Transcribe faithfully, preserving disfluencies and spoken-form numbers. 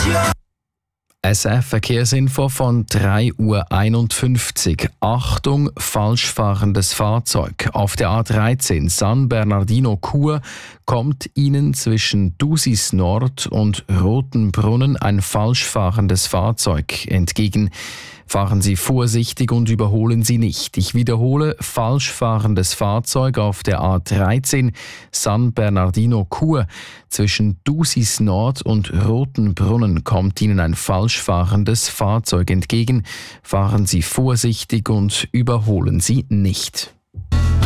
S F Verkehrsinfo von drei Uhr einundfünfzig. Achtung, falsch fahrendes Fahrzeug. Auf der A dreizehn San Bernardino-Chur kommt Ihnen zwischen Dusis Nord und Rotenbrunnen ein falsch fahrendes Fahrzeug entgegen. Fahren Sie vorsichtig und überholen Sie nicht. Ich wiederhole, falsch fahrendes Fahrzeug auf der A dreizehn San Bernardino-Chur. Zwischen Dusis Nord und Rotenbrunnen kommt Ihnen ein falsch fahrendes Fahrzeug entgegen. Fahren Sie vorsichtig und überholen Sie nicht.